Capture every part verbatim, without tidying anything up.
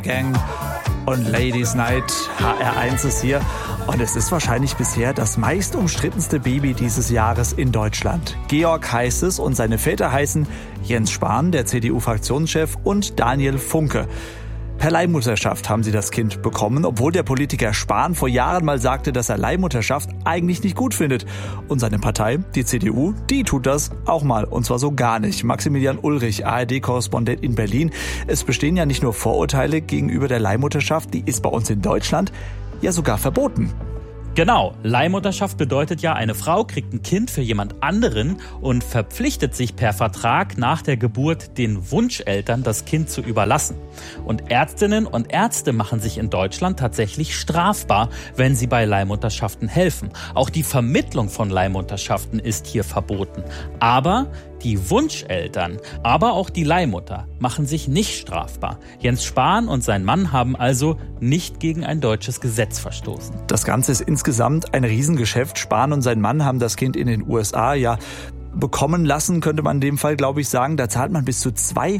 Gang und Ladies Night. H R eins ist hier und es ist wahrscheinlich bisher das meist umstrittenste Baby dieses Jahres in Deutschland. Georg heißt es und seine Väter heißen Jens Spahn, der C D U-Fraktionschef, und Daniel Funke. Per Leihmutterschaft haben sie das Kind bekommen, obwohl der Politiker Spahn vor Jahren mal sagte, dass er Leihmutterschaft eigentlich nicht gut findet. Und seine Partei, die C D U, die tut das auch mal. Und zwar so gar nicht. Maximilian Ulrich, A R D-Korrespondent in Berlin. Es bestehen ja nicht nur Vorurteile gegenüber der Leihmutterschaft, die ist bei uns in Deutschland ja sogar verboten. Genau, Leihmutterschaft bedeutet ja, eine Frau kriegt ein Kind für jemand anderen und verpflichtet sich per Vertrag nach der Geburt den Wunscheltern, das Kind zu überlassen. Und Ärztinnen und Ärzte machen sich in Deutschland tatsächlich strafbar, wenn sie bei Leihmutterschaften helfen. Auch die Vermittlung von Leihmutterschaften ist hier verboten. Aber die Wunscheltern, aber auch die Leihmutter machen sich nicht strafbar. Jens Spahn und sein Mann haben also nicht gegen ein deutsches Gesetz verstoßen. Das Ganze ist insgesamt ein Riesengeschäft. Spahn und sein Mann haben das Kind in den U S A ja bekommen lassen, könnte man in dem Fall, glaube ich, sagen. Da zahlt man bis zu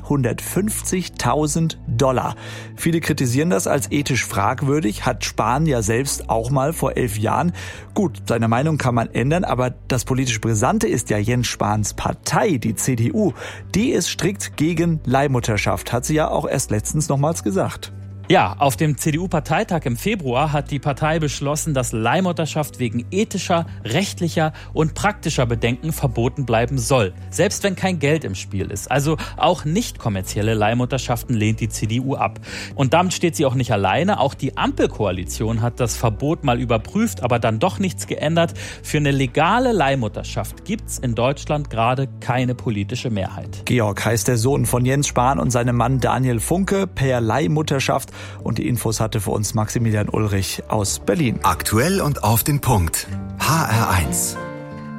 zweihundertfünfzigtausend Dollar. Viele kritisieren das als ethisch fragwürdig, hat Spahn ja selbst auch mal vor elf Jahren. Gut, seine Meinung kann man ändern, aber das politisch Brisante ist ja Jens Spahns Partei, die C D U. Die ist strikt gegen Leihmutterschaft, hat sie ja auch erst letztens nochmals gesagt. Ja, auf dem C D U-Parteitag im Februar hat die Partei beschlossen, dass Leihmutterschaft wegen ethischer, rechtlicher und praktischer Bedenken verboten bleiben soll. Selbst wenn kein Geld im Spiel ist. Also auch nicht kommerzielle Leihmutterschaften lehnt die C D U ab. Und damit steht sie auch nicht alleine. Auch die Ampelkoalition hat das Verbot mal überprüft, aber dann doch nichts geändert. Für eine legale Leihmutterschaft gibt's in Deutschland gerade keine politische Mehrheit. Georg heißt der Sohn von Jens Spahn und seinem Mann Daniel Funke per Leihmutterschaft. Und die Infos hatte für uns Maximilian Ulrich aus Berlin. Aktuell und auf den Punkt. H R eins.